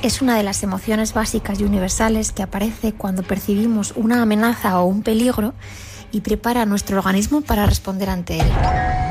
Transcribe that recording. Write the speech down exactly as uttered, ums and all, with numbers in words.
es una de las emociones básicas y universales que aparece cuando percibimos una amenaza o un peligro y prepara nuestro organismo para responder ante él.